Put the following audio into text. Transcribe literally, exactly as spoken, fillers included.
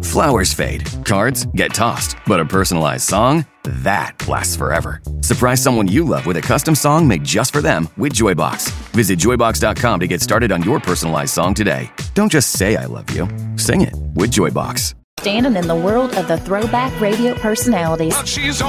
Flowers fade, cards get tossed, but a personalized song? That lasts forever. Surprise someone you love with a custom song made just for them with Joybox. Visit joybox dot com to get started on your personalized song today. Don't just say I love you. Sing it with Joybox. Standing in the world of the throwback radio personalities. She's